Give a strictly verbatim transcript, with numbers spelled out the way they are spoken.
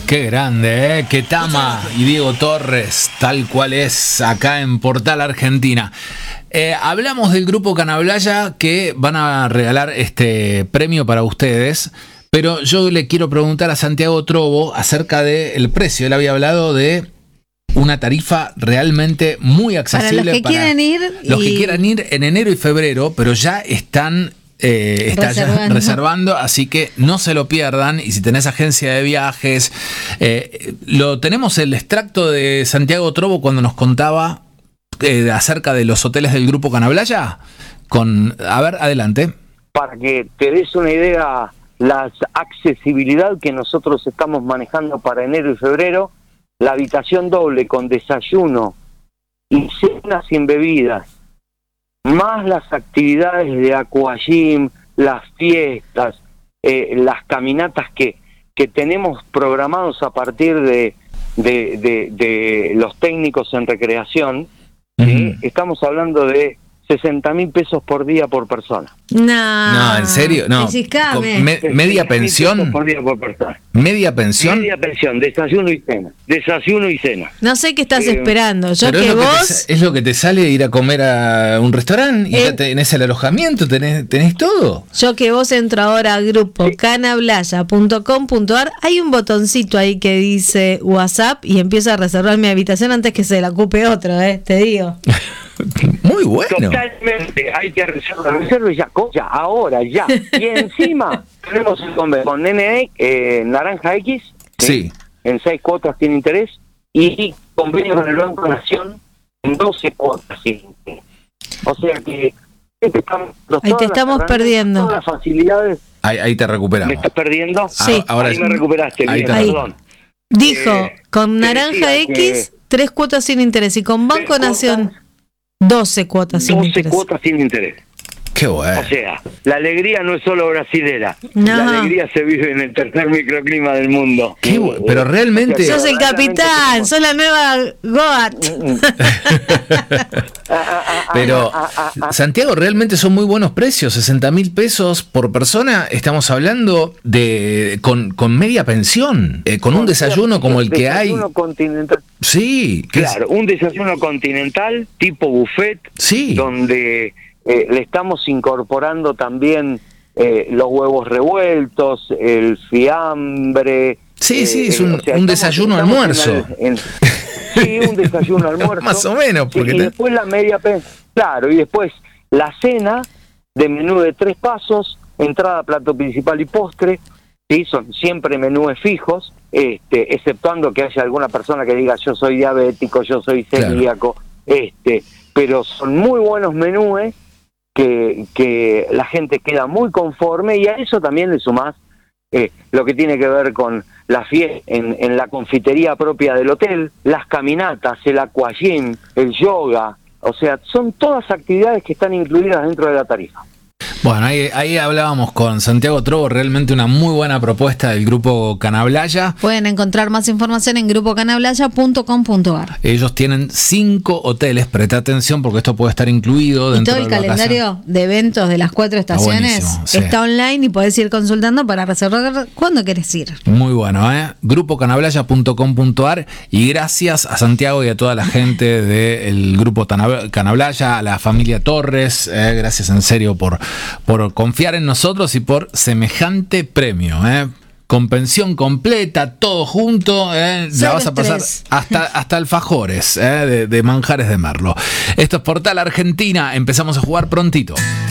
Qué grande, ¿eh? Que Tama y Diego Torres, tal cual es acá en Portal Argentina. Eh, hablamos del grupo Canablaya que van a regalar este premio para ustedes, pero yo le quiero preguntar a Santiago Trovo acerca del precio. Él había hablado de una tarifa realmente muy accesible para los que para quieran ir. Los y... que quieran ir en enero y febrero, pero ya están... Eh, está reservando. Ya reservando, así que no se lo pierdan. Y si tenés agencia de viajes, eh, lo tenemos el extracto de Santiago Trovo cuando nos contaba eh, acerca de los hoteles del grupo Canablaya. Con, a ver, adelante. Para que te des una idea, la accesibilidad que nosotros estamos manejando para enero y febrero, la habitación doble con desayuno y cenas sin bebidas, más las actividades de aquagym, las fiestas, eh, las caminatas que, que tenemos programados a partir de, de, de, de los técnicos en recreación, uh-huh. ¿sí? Estamos hablando de sesenta mil pesos por día por persona. No, no, ¿en serio? No. Me, media pensión. Por día por persona. Media pensión. Media pensión, desayuno y cena. Desayuno y cena. No sé qué estás eh, esperando. Yo pero que es vos. Que te, es lo que te sale ir a comer a un restaurante y eh, ya tenés el alojamiento, tenés, tenés todo. Yo que vos entro ahora al grupo sí. canablaya punto com punto ar. Hay un botoncito ahí que dice WhatsApp y empiezo a reservar mi habitación antes que se la ocupe otro, eh, te digo. Muy bueno. Totalmente, hay que reservar, reserve ya, ya, ahora, ya. Y encima tenemos el convenio con N E, eh, Naranja X, sí. ¿sí? En seis cuotas sin interés, y convenio con el Banco Nación en doce cuotas sin interés. O sea que estamos, ahí te estamos perdiendo. Todas las facilidades. Ahí, ahí te recuperamos. ¿Me estás perdiendo? Sí. Ahora ahí me recuperaste, ahí bien, ahí. perdón. Dijo, Eh, con Naranja X, que... tres cuotas sin interés, y con Banco Nación... doce cuotas sin interés. doce cuotas sin interés. Qué bueno. O sea, la alegría no es solo brasilera. No. La alegría se vive en el tercer microclima del mundo. Qué bueno. Pero realmente... O sea, sos el capitán, sos la nueva Goat. Pero, Santiago, realmente son muy buenos precios. sesenta mil pesos por persona. Estamos hablando de con, con media pensión, eh, con un desayuno como el que hay. Desayuno continental. Sí. Claro, un desayuno continental tipo buffet, sí. donde eh, le estamos incorporando también eh, los huevos revueltos, el fiambre. Sí, eh, sí, es un, o sea, un estamos, desayuno estamos almuerzo. En el, en, sí, un desayuno almuerzo. Más o menos. Porque sí, y te... después la media pensión. Claro, y después la cena de menú de tres pasos, entrada, plato principal y postre. Sí, son siempre menúes fijos, este, exceptuando que haya alguna persona que diga yo soy diabético, yo soy celíaco, claro. este, pero son muy buenos menúes que, que la gente queda muy conforme, y a eso también le sumás eh, lo que tiene que ver con la fiesta en, en la confitería propia del hotel, las caminatas, el aquagym, el yoga, o sea, son todas actividades que están incluidas dentro de la tarifa. Bueno, ahí, ahí hablábamos con Santiago Trovo, realmente una muy buena propuesta del grupo Canablaya. Pueden encontrar más información en grupo canablaya punto com punto ar. Ellos tienen cinco hoteles, presta atención porque esto puede estar incluido dentro del de la vacación. Y todo el calendario de eventos de las cuatro estaciones está, sí. está online y podés ir consultando para reservar cuando querés ir. Muy bueno, ¿eh? grupo canablaya punto com punto ar, y gracias a Santiago y a toda la gente del grupo Canablaya, a la familia Torres, eh, gracias en serio por... por confiar en nosotros y por semejante premio, ¿eh? Con pensión completa, todo junto, ¿eh? La vas a pasar hasta, hasta alfajores, ¿eh? de, de manjares de Merlo. Esto es Portal Argentina, empezamos a jugar prontito.